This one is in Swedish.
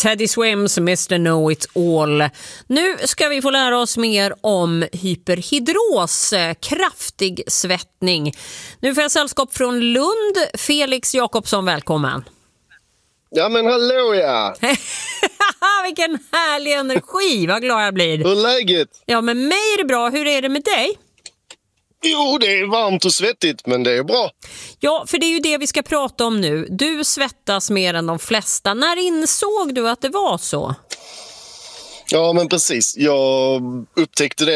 Teddy Swims Mr. Know It All. Nu ska vi få lära oss mer om hyperhidros, kraftig svettning. Nu får jag sällskap från Lund. Felix Jakobsson, välkommen. Ja men hallå ja! Vilken härlig energi, vad glad jag blir. Hur är läget? Ja, med mig är det bra. Hur är det med dig? Jo, det är varmt och svettigt, men det är bra. Ja, för det är ju det vi ska prata om nu. Du svettas mer än de flesta. När insåg du att det var så? Ja, men precis. Jag upptäckte det